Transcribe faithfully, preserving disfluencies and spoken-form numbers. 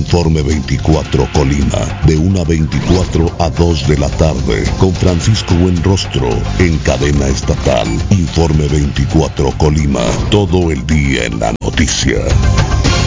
Informe veinticuatro Colima, de una a veinticuatro a dos de la tarde, con Francisco Buenrostro, en cadena estatal. Informe veinticuatro Colima, todo el día en la noticia.